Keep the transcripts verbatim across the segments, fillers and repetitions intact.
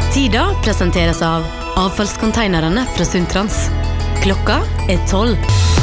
Tida presenteres av avfallskonteinerne fra Sundtrans. Klokka er tolv.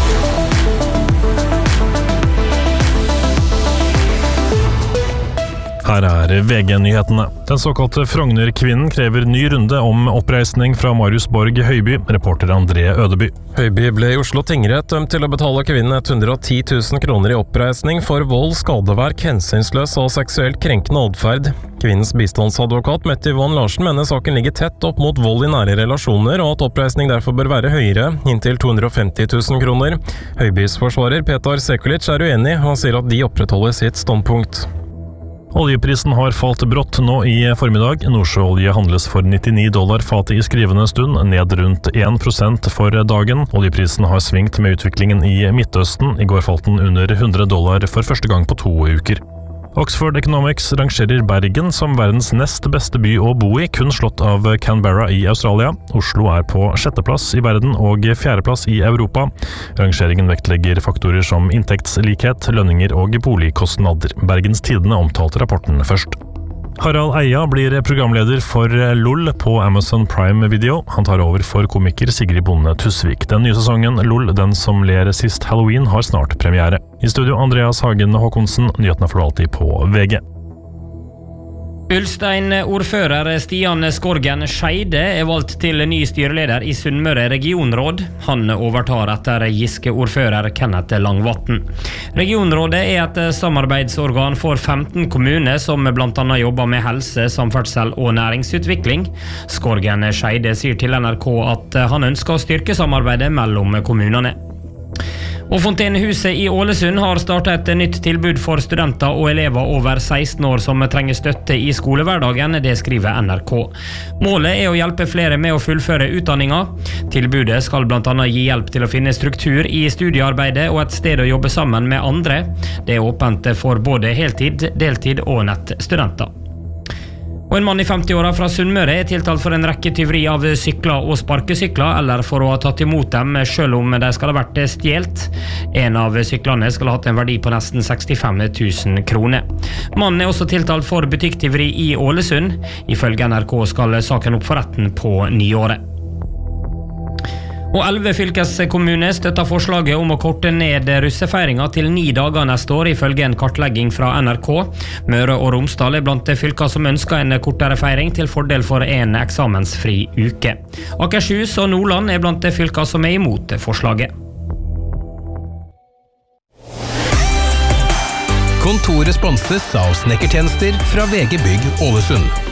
Her er V G-nyhetene. Den såkalte Frogner-kvinnen krever ny runde om oppreisning fra Marius Borg Høiby, reporter André Ødeby. Høiby ble i Oslo tingrett dømt til å betale kvinnen hundre og ti tusen kroner i oppreisning for vold, skadeverk, hensynsløs og seksuelt krenkende adferd. Kvinnens bistandsadvokat Mette Yvonne Larsen mener saken ligger tett opp mot vold i nære relasjoner, og at oppreisning derfor bør være høyere, inntil to hundre og femti tusen kroner. Høibys forsvarer Petar Sekulic er uenig, og sier at de opprettholder sitt standpunkt. Oljeprisen har falt brått nå i formiddag. Nordsjøolje handles for nittini dollar fatet i skrivende stund, ned rundt en prosent for dagen. Oljeprisen har svingt med utviklingen i Midtøsten. I går falt den under hundre dollar for første gang på to uker. Oxford Economics rangerer Bergen som verdens nest beste by å bo i, kun slått av Canberra i Australia. Oslo er på sjetteplass i verden og fjerdeplass i Europa. Rangeringen vektlegger faktorer som inntektslikhet, lønninger og boligkostnader. Bergens Tidende omtalte rapporten først. Harald Eia blir programleder for LOL på Amazon Prime Video. Han tar over for komiker Sigrid Bonde Tusvik. Den nye sesongen LOL, den som ler sist Halloween, har snart premiere. I studio Andreas Hagen Håkonsen, nyhetene får du alltid på V G. Ulstein-ordfører Stian Skorgen Scheide er valgt til ny styreleder i Sunnmøre regionråd. Han overtar etter Giske-ordfører Kenneth Langvatn. Regionrådet er et samarbeidsorgan for femten kommuner som blant annet jobber med helse, samferdsel og næringsutvikling. Skorgen Scheide sier til N R K at han ønsker å styrke samarbeidet mellom kommunene. Og Fontenehuset i Ålesund har startet et nytt tilbud for studenter og elever over seksten år som trenger støtte i skolehverdagen, det skriver N R K. Målet er å hjelpe flere med å fullføre utdanninga. Tilbudet skal blant annet gi hjelp til å finne struktur i studiearbeidet og et sted å jobbe sammen med andre. Det er åpent for både heltid, deltid og nettstudenter. Og en mann i femti-åra fra Sunnmøre er tiltalt for en rekke tyveri av sykler og sparkesykler, eller for å ha tatt imot dem selv om de skal ha vært stjelt. En av syklene skal ha hatt en verdi på nesten sekstifem tusen kroner. Mannen er også tiltalt for butikktyveri i Ålesund. Ifølge N R K skal saken opp for retten på nyåret. Og elleve fylkeskommuner støtter forslaget om å korte ned russefeiringa til ni dager neste år, ifølge en kartlegging fra N R K. Møre og Romsdal er blant fylker som ønsker en kortere feiring til fordel for en eksamensfri uke. Akershus og Nordland er blant fylker som er imot forslaget. Kontoret sponses av snekkertjenester fra V G Bygg Ålesund.